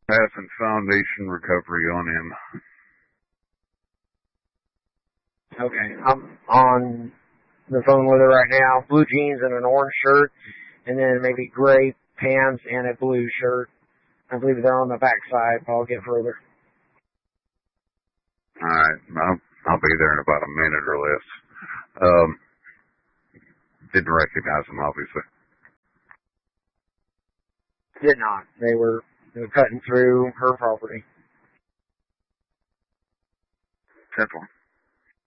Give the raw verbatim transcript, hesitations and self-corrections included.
Passing foundation recovery on him. Okay, I'm on the phone with her right now. Blue jeans and an orange shirt, and then maybe gray pants and a blue shirt. I believe they're on the back side. I'll get further. All right, I'll, I'll be there in about a minute or less. Um, didn't recognize them, obviously. Did not. They were, they were cutting through her property. Simple.